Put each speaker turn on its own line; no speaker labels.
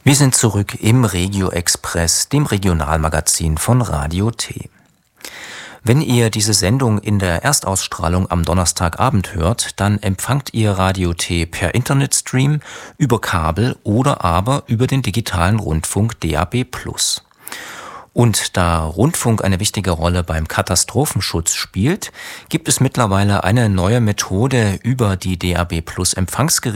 Wir sind zurück im Regio Express, dem Regionalmagazin von Radio T. Wenn ihr diese Sendung in der Erstausstrahlung am Donnerstagabend hört, dann empfangt ihr Radio T per Internetstream, über Kabel oder aber über den digitalen Rundfunk DAB+. Und da Rundfunk eine wichtige Rolle beim Katastrophenschutz spielt, gibt es mittlerweile eine neue Methode, über die DAB+ Empfangsgeräte